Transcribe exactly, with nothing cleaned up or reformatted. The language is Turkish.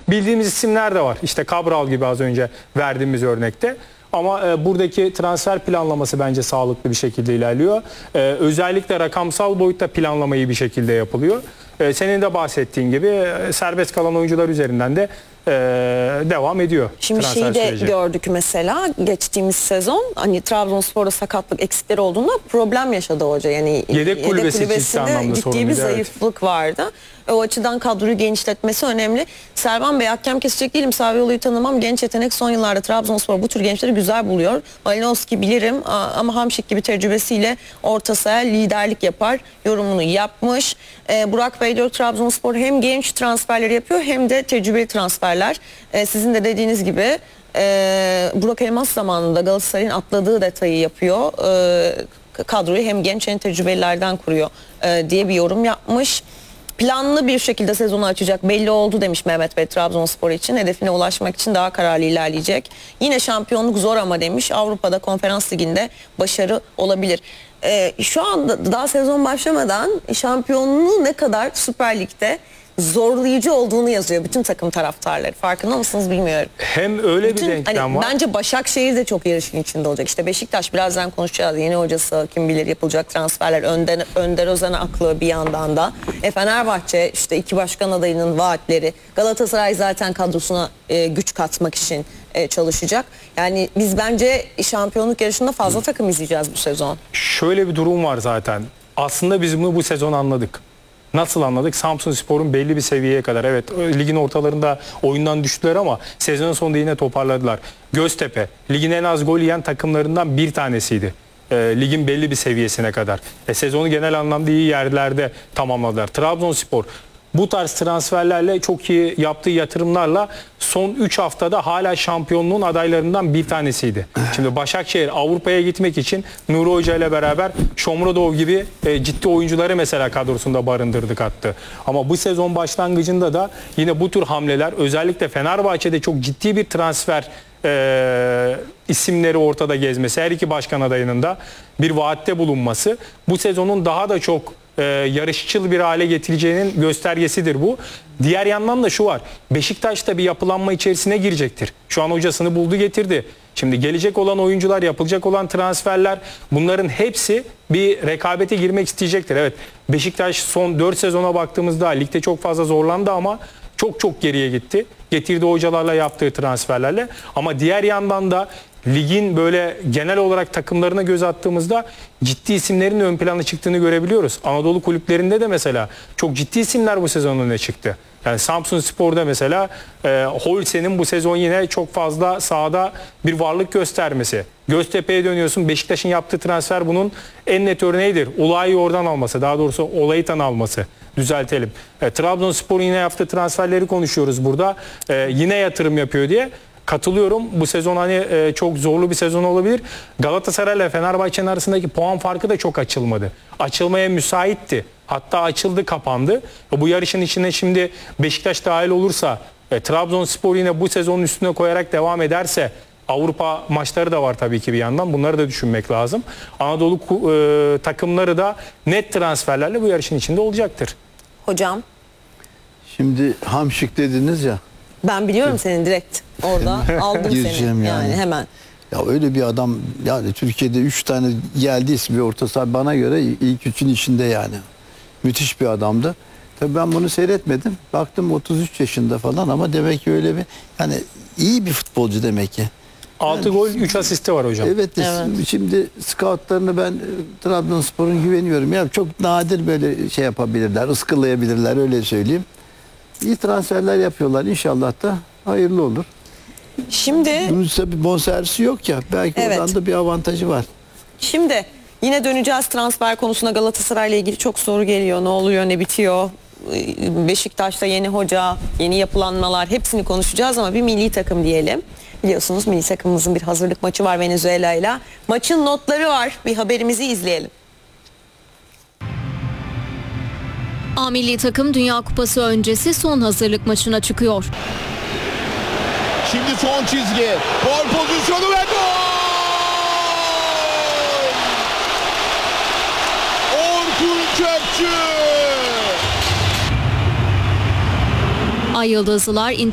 Bildiğimiz isimler de var. İşte Cabral gibi az önce verdiğimiz örnekte. Ama e, buradaki transfer planlaması bence sağlıklı bir şekilde ilerliyor. E, özellikle rakamsal boyutta planlamayı bir şekilde yapılıyor. E, senin de bahsettiğin gibi e, serbest kalan oyuncular üzerinden de e, devam ediyor. Şimdi şeyi de süreci. gördük mesela geçtiğimiz sezon hani Trabzonspor'da sakatlık eksikleri olduğunda problem yaşadı hoca. Yani yedek kulübesi ciddi kulübesinde anlamda ciddi sorunluydu, bir evet. zayıflık vardı. O açıdan kadroyu genişletmesi önemli. Servan Bey, hakem kesecek değilim. Saviolo'yu tanımam. Genç yetenek, son yıllarda Trabzonspor bu tür gençleri güzel buluyor. Malinowski bilirim ama Hamşik gibi tecrübesiyle orta sahaya liderlik yapar. Yorumunu yapmış. Ee, Burak Bey diyor Trabzonspor hem genç transferleri yapıyor hem de tecrübeli transferler. Ee, sizin de dediğiniz gibi e, Burak Elmas zamanında Galatasaray'ın atladığı detayı yapıyor. Ee, kadroyu hem genç hem tecrübelilerden kuruyor e, diye bir yorum yapmış. Planlı bir şekilde sezonu açacak belli oldu demiş Mehmet Bey Trabzonspor için. Hedefine ulaşmak için daha kararlı ilerleyecek. Yine şampiyonluk zor ama demiş. Avrupa'da Konferans Ligi'nde başarı olabilir. Ee, şu anda daha sezon başlamadan şampiyonluğu ne kadar Süper Lig'de zorlayıcı olduğunu yazıyor bütün takım taraftarları. Farkında mısınız bilmiyorum. Hem öyle bütün, bir denklem hani, var. Bence Başakşehir de çok yarışın içinde olacak. İşte Beşiktaş birazdan konuşacağız. Yeni hocası kim bilir yapılacak transferler. Önder, Önder Özen aklı bir yandan da. E, Fenerbahçe işte iki başkan adayının vaatleri. Galatasaray zaten kadrosuna e, güç katmak için e, çalışacak. Yani biz bence şampiyonluk yarışında fazla takım izleyeceğiz bu sezon. Şöyle bir durum var zaten. Aslında biz bunu bu sezon anladık. Nasıl anladık? Samsunspor'un belli bir seviyeye kadar, evet ligin ortalarında oyundan düştüler ama sezon sonunda yine toparladılar. Göztepe ligin en az gol yiyen takımlarından bir tanesiydi. E, ligin belli bir seviyesine kadar. E, sezonu genel anlamda iyi yerlerde tamamladılar. Trabzonspor bu tarz transferlerle, çok iyi yaptığı yatırımlarla son üç haftada hala şampiyonluğun adaylarından bir tanesiydi. Şimdi Başakşehir Avrupa'ya gitmek için Nuri Hoca ile beraber Şomrodov gibi e, ciddi oyuncuları mesela kadrosunda barındırdık attı. Ama bu sezon başlangıcında da yine bu tür hamleler, özellikle Fenerbahçe'de çok ciddi bir transfer e, isimleri ortada gezmesi, her iki başkan adayının da bir vaatte bulunması bu sezonun daha da çok Ee, yarışçıl bir hale getireceğinin göstergesidir bu. Diğer yandan da şu var. Beşiktaş da bir yapılanma içerisine girecektir. Şu an hocasını buldu getirdi. Şimdi gelecek olan oyuncular, yapılacak olan transferler, bunların hepsi bir rekabete girmek isteyecektir. Evet, Beşiktaş son dört sezona baktığımızda ligde çok fazla zorlandı ama çok çok geriye gitti. Getirdiği hocalarla yaptığı transferlerle. Ama diğer yandan da ligin böyle genel olarak takımlarına göz attığımızda ciddi isimlerin ön plana çıktığını görebiliyoruz. Anadolu kulüplerinde de mesela çok ciddi isimler bu sezon öne çıktı. Yani Samsunspor'da mesela e, Holse'nin bu sezon yine çok fazla sahada bir varlık göstermesi. Göztepe'ye dönüyorsun, Beşiktaş'ın yaptığı transfer bunun en net örneğidir. Olayı oradan alması, daha doğrusu Olayı'tan alması. Düzeltelim. E, Trabzonspor'un yine yaptığı transferleri konuşuyoruz burada. E, yine yatırım yapıyor diye. Katılıyorum. Bu sezon hani e, çok zorlu bir sezon olabilir. Galatasaray ile Fenerbahçe'nin arasındaki puan farkı da çok açılmadı. Açılmaya müsaitti. Hatta açıldı, kapandı. E, bu yarışın içine şimdi Beşiktaş dahil olursa, e, Trabzonspor yine bu sezonun üstüne koyarak devam ederse, Avrupa maçları da var tabii ki bir yandan. Bunları da düşünmek lazım. Anadolu e, takımları da net transferlerle bu yarışın içinde olacaktır. Hocam. Şimdi Hamşik dediniz ya. Ben biliyorum senin direkt orada aldım seni yani. yani hemen. Ya öyle bir adam, yani Türkiye'de üç tane geldiyse bir orta saha, bana göre ilk üçün içinde yani. Müthiş bir adamdı. Tabii ben bunu seyretmedim. Baktım otuz üç yaşında falan ama demek ki öyle bir, yani iyi bir futbolcu demek ki. altı Yani, gol, üç asisti var hocam. Evet, evet. Şimdi scoutlarını ben Trabzonspor'un güveniyorum. Ya çok nadir böyle şey yapabilirler, ıskılayabilirler, öyle söyleyeyim. İyi transferler yapıyorlar. İnşallah da hayırlı olur. Şimdi bunun tabii bonservisi yok ya. Belki evet. Oradan da bir avantajı var. Şimdi yine döneceğiz transfer konusuna. Galatasaray'la ilgili çok soru geliyor. Ne oluyor, ne bitiyor? Beşiktaş'ta yeni hoca, yeni yapılanmalar, hepsini konuşacağız ama bir milli takım diyelim. Biliyorsunuz milli takımımızın bir hazırlık maçı var Venezuela'yla. Maçın notları var. Bir haberimizi izleyelim. A milli takım Dünya Kupası öncesi son hazırlık maçına çıkıyor. Şimdi son çizgi. Gol pozisyonu ve gol! Orkun Kökçü! Ay Yıldızlılar